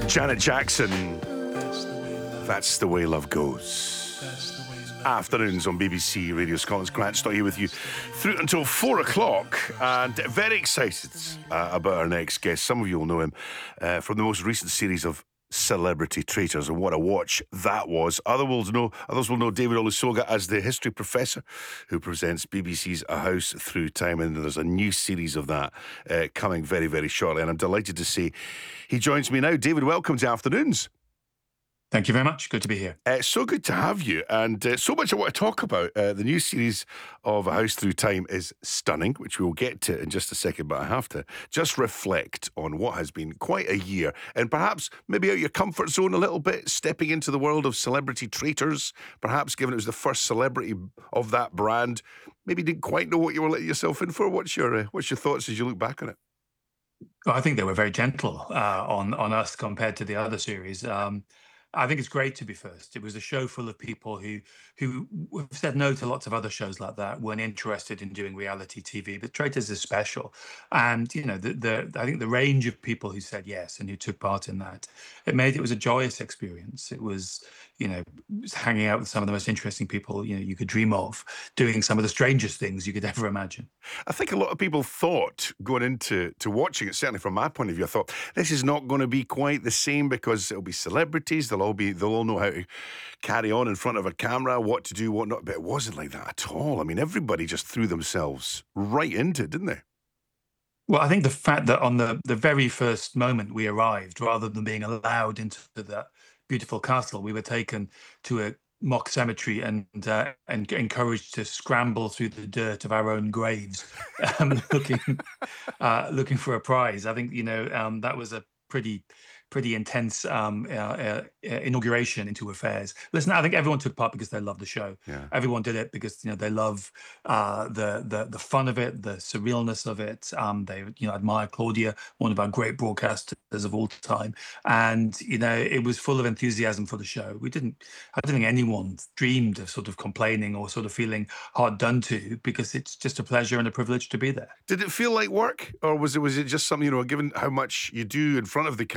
Janet Jackson, That's the Way Love Goes. Afternoons on BBC Radio Scotland's Grant Stott here with you through until 4 o'clock, and very excited about our next guest. Some of you will know him from the most recent series of Celebrity Traitors, and what a watch that was. Others will know David Olusoga as the history professor who presents BBC's A House Through Time, and there's a new series of that coming very, very shortly, and I'm delighted to say he joins me now. David, welcome to Afternoons. Thank you very much. Good to be here. So good to have you, and so much I want to talk about. The new series of A House Through Time is stunning, which we'll get to in just a second, but I have to just reflect on what has been quite a year, and perhaps maybe out your comfort zone a little bit, stepping into the world of Celebrity Traitors, perhaps given it was the first celebrity of that brand. Maybe didn't quite know what you were letting yourself in for. What's your thoughts as you look back on it? Well, I think they were very gentle on us compared to the other series. I think it's great to be first. It was a show full of people who said no to lots of other shows like that, weren't interested in doing reality TV. But Traitors is special, and you know, I think the range of people who said yes and who took part in that, it was a joyous experience. It was, you know, hanging out with some of the most interesting people you could dream of, doing some of the strangest things you could ever imagine. I think a lot of people thought going into watching it, certainly from my point of view, I thought this is not going to be quite the same because it'll be celebrities. They'll all know how to carry on in front of a camera, what to do, what not. But it wasn't like that at all. I mean, everybody just threw themselves right into it, didn't they? Well, I think the fact that on the very first moment we arrived, rather than being allowed into that beautiful castle, we were taken to a mock cemetery and encouraged to scramble through the dirt of our own graves, looking for a prize. I think that was a pretty intense inauguration into affairs. Listen, I think everyone took part because they love the show. Yeah. Everyone did it because they love the fun of it, the surrealness of it. They admire Claudia, one of our great broadcasters of all time, and it was full of enthusiasm for the show. I don't think anyone dreamed of sort of complaining or sort of feeling hard done to, because it's just a pleasure and a privilege to be there. Did it feel like work, or was it just something, given how much you do in front of the